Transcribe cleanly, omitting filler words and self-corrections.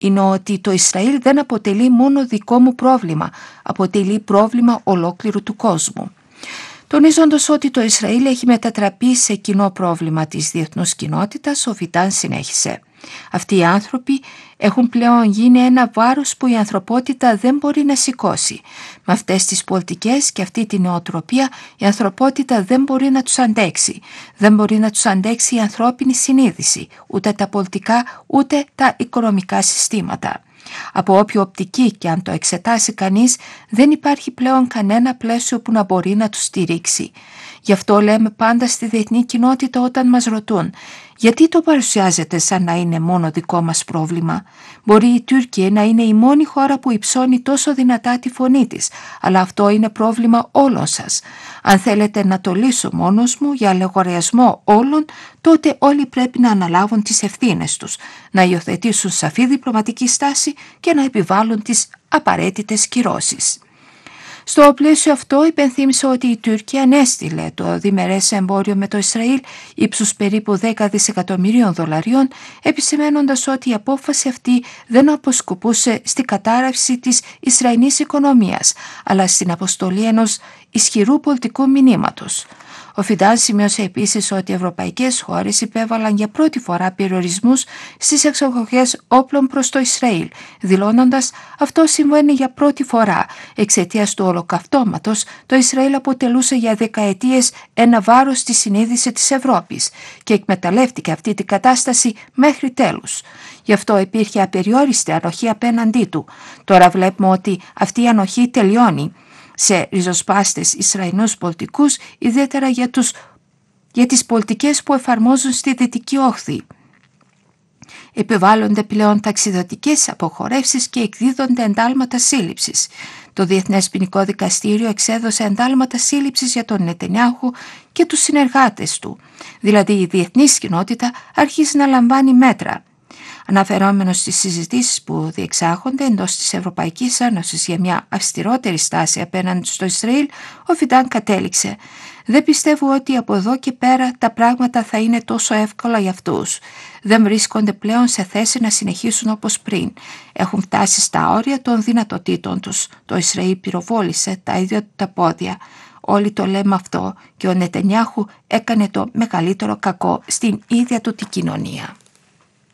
είναι ότι το Ισραήλ δεν αποτελεί μόνο δικό μου πρόβλημα, αποτελεί πρόβλημα ολόκληρου του κόσμου. Τονίζοντας ότι το Ισραήλ έχει μετατραπεί σε κοινό πρόβλημα της διεθνούς κοινότητας, ο Φιντάν συνέχισε. Αυτοί οι άνθρωποι έχουν πλέον γίνει ένα βάρος που η ανθρωπότητα δεν μπορεί να σηκώσει. Με αυτές τις πολιτικές και αυτή την νοοτροπία η ανθρωπότητα δεν μπορεί να τους αντέξει. Δεν μπορεί να τους αντέξει η ανθρώπινη συνείδηση, ούτε τα πολιτικά ούτε τα οικονομικά συστήματα. Από όποια οπτική και αν το εξετάσει κανείς, δεν υπάρχει πλέον κανένα πλαίσιο που να μπορεί να τους στηρίξει. Γι' αυτό λέμε πάντα στη διεθνή κοινότητα όταν μας ρωτούν γιατί το παρουσιάζετε σαν να είναι μόνο δικό μας πρόβλημα. Μπορεί η Τουρκία να είναι η μόνη χώρα που υψώνει τόσο δυνατά τη φωνή της, αλλά αυτό είναι πρόβλημα όλων σας. Αν θέλετε να το λύσω μόνος μου για λογαριασμό όλων, τότε όλοι πρέπει να αναλάβουν τις ευθύνες τους, να υιοθετήσουν σαφή διπλωματική στάση και να επιβάλλουν τις απαραίτητες κυρώσεις. Στο πλαίσιο αυτό υπενθύμισε ότι η Τουρκία ανέστειλε το διμερές εμπόριο με το Ισραήλ ύψους περίπου 10 δισεκατομμυρίων δολαρίων, επισημαίνοντας ότι η απόφαση αυτή δεν αποσκοπούσε στην κατάρρευση της Ισραηλινής οικονομίας, αλλά στην αποστολή ενός ισχυρού πολιτικού μηνύματος. Ο Φιντάν σημείωσε επίσης ότι οι ευρωπαϊκές χώρες υπέβαλαν για πρώτη φορά περιορισμούς στις εξαγωγές όπλων προς το Ισραήλ, δηλώνοντας αυτό συμβαίνει για πρώτη φορά. Εξαιτίας του ολοκαυτώματος, το Ισραήλ αποτελούσε για δεκαετίες ένα βάρος στη συνείδηση της Ευρώπης και εκμεταλλεύτηκε αυτή την κατάσταση μέχρι τέλους. Γι' αυτό υπήρχε απεριόριστη ανοχή απέναντί του. Τώρα βλέπουμε ότι αυτή η ανοχή τελειώνει σε ριζοσπάστες Ισραηλινούς πολιτικούς, ιδιαίτερα για τις πολιτικές που εφαρμόζουν στη Δυτική Όχθη. Επιβάλλονται πλέον ταξιδιωτικές αποχωρεύσεις και εκδίδονται εντάλματα σύλληψης. Το Διεθνές Ποινικό Δικαστήριο εξέδωσε εντάλματα σύλληψης για τον Νετανιάχου και τους συνεργάτες του. Δηλαδή η διεθνής κοινότητα αρχίζει να λαμβάνει μέτρα. Αναφερόμενος στις συζητήσεις που διεξάγονται εντός της Ευρωπαϊκής Ένωσης για μια αυστηρότερη στάση απέναντι στο Ισραήλ, ο Φιντάν κατέληξε: «Δεν πιστεύω ότι από εδώ και πέρα τα πράγματα θα είναι τόσο εύκολα για αυτούς. Δεν βρίσκονται πλέον σε θέση να συνεχίσουν όπως πριν. Έχουν φτάσει στα όρια των δυνατοτήτων τους. Το Ισραήλ πυροβόλησε τα ίδια του τα πόδια. Όλοι το λέμε αυτό και ο Νετανιάχου έκανε το μεγαλύτερο κακό στην ίδια του την κοινωνία».